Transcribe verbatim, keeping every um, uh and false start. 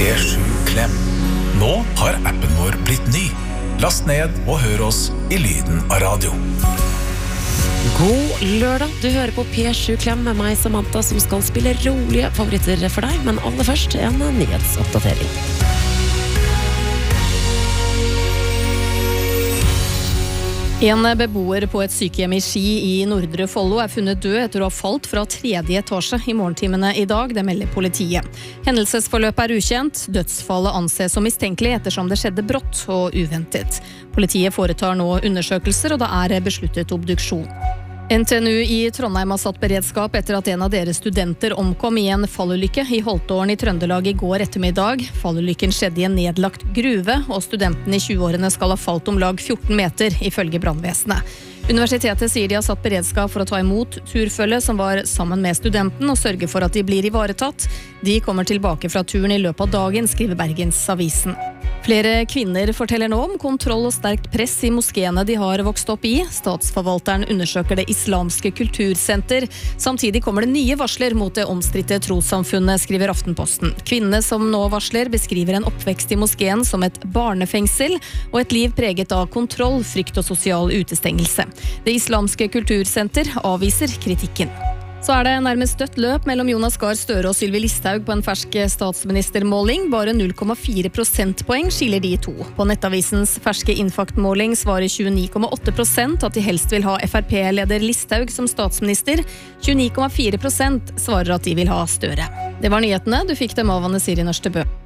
P sju Klem. Nå har appen vår blitt ny. Last ned og hør oss i lyden av radio. God lørdag, du hører på P sju Klem med meg, Samantha, som skal spille rolige favoritter for deg, men aller først en nyhetsoppdatering. En beboer på et sykehjem i Ski i Nordre Follo er funnet død etter å ha falt fra tredje etasje i morgentimene i dag, det melder politiet. Hendelsesforløpet er ukjent, dødsfallet anses som mistenkelig ettersom det skjedde brått og uventet. Politiet foretar nå undersøkelser, og det er besluttet obduksjon. N T N U i Trondheim har satt beredskap etter at en av deres studenter omkom i en fallulykke i Holtålen i Trøndelag i går ettermiddag. Fallulykken skjedde i en nedlagt gruve, og studenten i tjue-årene skal ha falt om lag fjorten meter, ifølge brannvesenet. Universitetet sier de har satt beredskap for å ta imot turfølget som var sammen med studenten, og sørge for at de blir ivaretatt. De kommer tilbake fra turen i løpet av dagen, skriver Bergensavisen. Flere kvinner forteller nå om kontroll og sterkt press i moskéene de har vokst opp i. Statsforvalteren undersøker det islamske kultursenter. Samtidig kommer det nye varsler mot det omstridte trossamfunnet, skriver Aftenposten. Kvinnene som nå varsler beskriver en oppvekst i moskeen som et barnefengsel, og et liv preget av kontroll, frykt og sosial utestengelse. Det islamske kultursenter avviser kritikken. Så er det nærmest dødt løp mellom Jonas Gahr Støre og Sylvi Listhaug på en fersk statsministermåling. Bare null komma fire prosentpoeng skiller de to. På Nettavisens ferske innfaktmåling svarer tjueni komma åtte prosent at de helst vil ha F R P-leder Listhaug som statsminister. tjueni komma fire prosent svarer at de vil ha Støre. Det var nyhetene. Du fikk dem av Anne Siri Nørstebø.